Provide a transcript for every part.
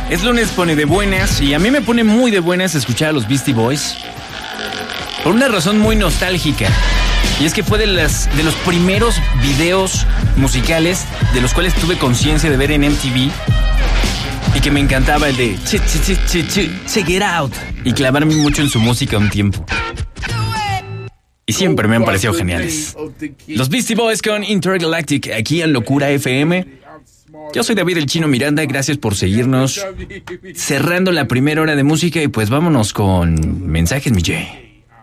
Es lunes, pone de buenas, y a mí me pone muy de buenas escuchar a los Beastie Boys por una razón muy nostálgica. Y es que fue de los primeros videos musicales de los cuales tuve conciencia de ver en MTV y que me encantaba el de check it out y clavarme mucho en su música un tiempo. Y siempre me han parecido geniales. Los Beastie Boys con Intergalactic aquí en Locura FM. Yo soy David el Chino Miranda, gracias por seguirnos. Cerrando la primera hora de música y pues vámonos con mensajes, mi Jay.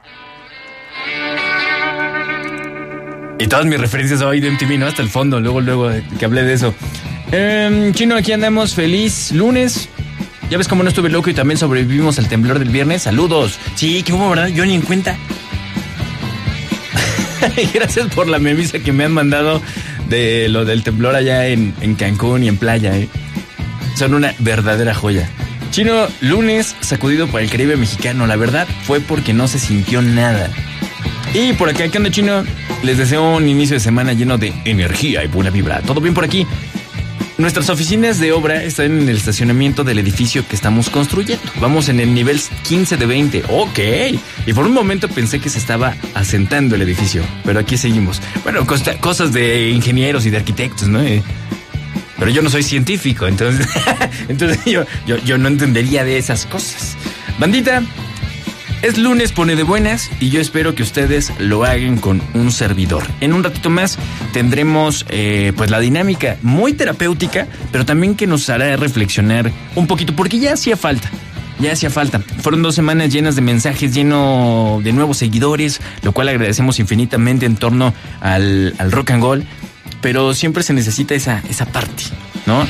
Y todas mis referencias hoy de MTV, ¿no? Hasta el fondo, luego que hablé de eso. Chino, aquí andamos, feliz lunes. Ya ves cómo no estuve loco y también sobrevivimos al temblor del viernes. Saludos. Sí, qué hubo, ¿verdad? Yo ni en cuenta. Gracias por la memisa que me han mandado de lo del temblor allá en Cancún y en playa, ¿eh? Son una verdadera joya. Chino, lunes sacudido por el Caribe mexicano. La verdad fue porque no se sintió nada. Y por acá, ¿qué onda, Chino? Les deseo un inicio de semana lleno de energía y buena vibra. ¿Todo bien por aquí? Nuestras oficinas de obra están en el estacionamiento del edificio que estamos construyendo. Vamos en el nivel 15 de 20. Ok. Y por un momento pensé que se estaba asentando el edificio. Pero aquí seguimos. Bueno, cosas de ingenieros y de arquitectos, ¿no? Pero yo no soy científico, entonces yo no entendería de esas cosas. Bandita, es lunes, pone de buenas, y yo espero que ustedes lo hagan con un servidor. En un ratito más tendremos pues la dinámica muy terapéutica, pero también que nos hará reflexionar un poquito, porque ya hacía falta. Fueron 2 semanas llenas de mensajes, lleno de nuevos seguidores, lo cual agradecemos infinitamente en torno al rock and roll, pero siempre se necesita esa parte, ¿no?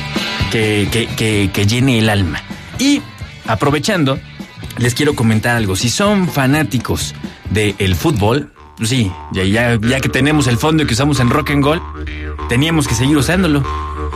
Que llene el alma. Y aprovechando, les quiero comentar algo. Si son fanáticos del fútbol, sí, ya que tenemos el fondo que usamos en rock and roll, teníamos que seguir usándolo.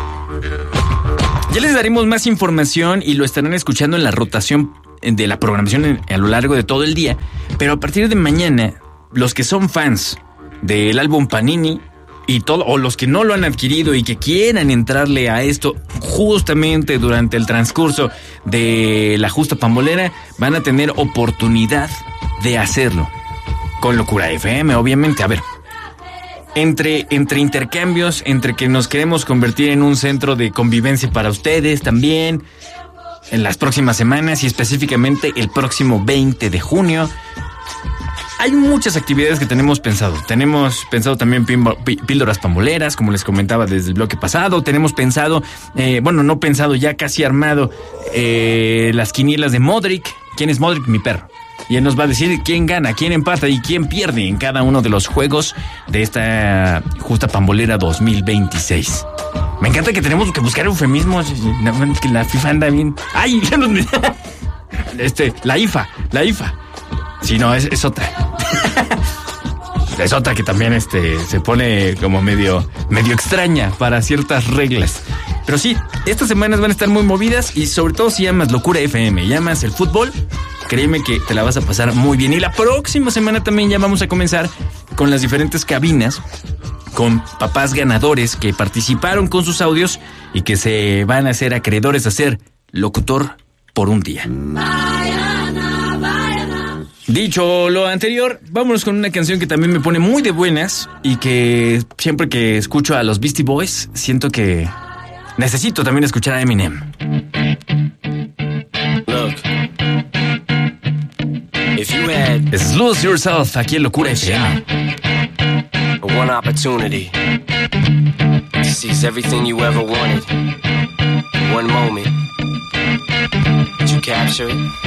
Ya les daremos más información y lo estarán escuchando en la rotación de la programación a lo largo de todo el día. Pero a partir de mañana, los que son fans del álbum Panini y todo, o los que no lo han adquirido y que quieran entrarle a esto justamente durante el transcurso de la Justa Pambolera, van a tener oportunidad de hacerlo con Locura FM, obviamente. A ver, entre intercambios, entre que nos queremos convertir en un centro de convivencia para ustedes también en las próximas semanas y específicamente el próximo 20 de junio. Hay muchas actividades que tenemos pensado. Tenemos pensado también píldoras pamboleras, como les comentaba desde el bloque pasado. Tenemos pensado, no pensado, ya casi armado, las quinielas de Modric. ¿Quién es Modric? Mi perro. Y él nos va a decir quién gana, quién empata y quién pierde en cada uno de los juegos de esta Justa Pambolera 2026. Me encanta que tenemos que buscar eufemismos. Que la FIFA anda bien. ¡Ay! La IFA. Sí, no, es otra. Es otra que también se pone como medio extraña para ciertas reglas. Pero sí, estas semanas van a estar muy movidas y sobre todo si llamas Locura FM, llamas el fútbol, créeme que te la vas a pasar muy bien. Y la próxima semana también ya vamos a comenzar con las diferentes cabinas, con papás ganadores que participaron con sus audios y que se van a hacer acreedores a ser locutor por un día. Dicho lo anterior, vámonos con una canción que también me pone muy de buenas y que siempre que escucho a los Beastie Boys siento que necesito también escuchar a Eminem. Look, if you had Es Lose Yourself aquí en Locura FM. one opportunity to seize everything you ever wanted, one moment, did you capture it?